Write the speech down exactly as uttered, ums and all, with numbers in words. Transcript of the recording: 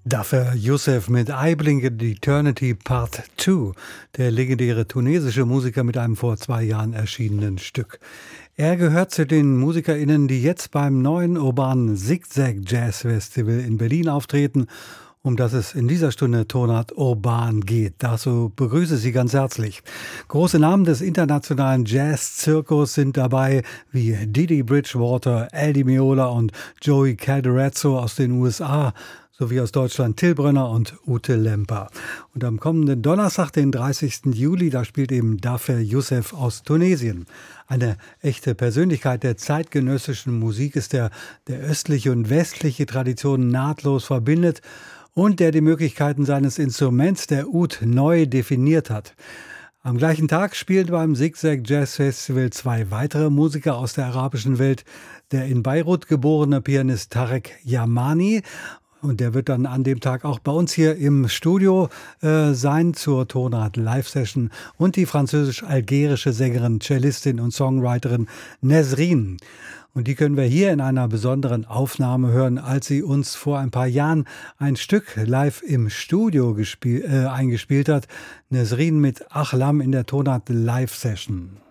Dafür Youssef mit I Blink at Eternity Part zwei, der legendäre tunesische Musiker mit einem vor zwei Jahren erschienenen Stück. Er gehört zu den MusikerInnen, die jetzt beim neuen urbanen Zigzag Jazz Festival in Berlin auftreten, um das es in dieser Stunde Tonart Urban geht. Dazu begrüße ich Sie ganz herzlich. Große Namen des internationalen Jazz-Zirkus sind dabei, wie Didi Bridgewater, Al Di Meola und Joey Calderezzo aus den U S A, sowie aus Deutschland Till Brönner und Ute Lemper. Und am kommenden Donnerstag, den dreißigsten Juli, da spielt eben Dafer Youssef aus Tunesien. Eine echte Persönlichkeit der zeitgenössischen Musik ist der, der östliche und westliche Traditionen nahtlos verbindet und der die Möglichkeiten seines Instruments, der Oud, neu definiert hat. Am gleichen Tag spielen beim Zigzag Jazz Festival zwei weitere Musiker aus der arabischen Welt. Der in Beirut geborene Pianist Tarek Yamani, und der wird dann an dem Tag auch bei uns hier im Studio äh, sein zur Tonart Live-Session, und die französisch-algerische Sängerin, Cellistin und Songwriterin Nesrine. Und die können wir hier in einer besonderen Aufnahme hören, als sie uns vor ein paar Jahren ein Stück live im Studio gespiel, äh, eingespielt hat. Nesrine mit Achlam in der Tonart Live-Session.